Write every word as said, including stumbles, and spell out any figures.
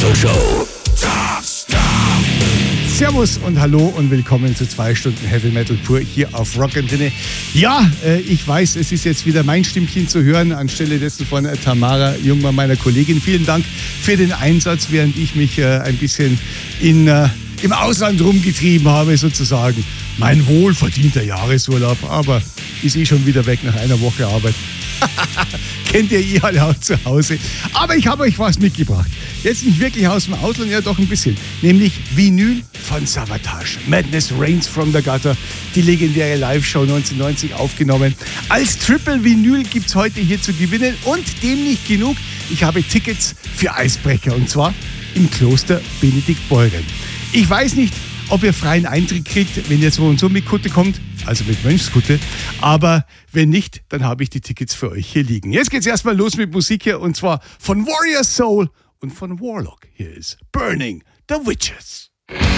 Metal Show. Servus und hallo und willkommen zu zwei Stunden Heavy Metal pur hier auf Rockantenne. Ja, äh, ich weiß, es ist jetzt wieder mein Stimmchen zu hören, anstelle dessen von äh, Tamara Jungmann, meiner Kollegin. Vielen Dank für den Einsatz, während ich mich äh, ein bisschen in, äh, im Ausland rumgetrieben habe, sozusagen. Mein wohlverdienter Jahresurlaub, aber ist eh schon wieder weg nach einer Woche Arbeit. Kennt ihr eh alle auch zu Hause. Aber ich habe euch was mitgebracht. Jetzt nicht wirklich aus dem Ausland, ja doch ein bisschen. Nämlich Vinyl von Savatage. Madness Reigns from the Gutter. Die legendäre Live-Show neunzehnhundertneunzig aufgenommen. Als Triple Vinyl gibt es heute hier zu gewinnen. Und dem nicht genug. Ich habe Tickets für Eisbrecher. Und zwar im Kloster Benediktbeuern. Ich weiß nicht, ob ihr freien Eintritt kriegt, wenn ihr so und so mit Kutte kommt. Also mit Mönchskutte. Aber wenn nicht, dann habe ich die Tickets für euch hier liegen. Jetzt geht's erstmal los mit Musik hier. Und zwar von Warrior Soul und von Warlock. Hier ist Burning the Witches.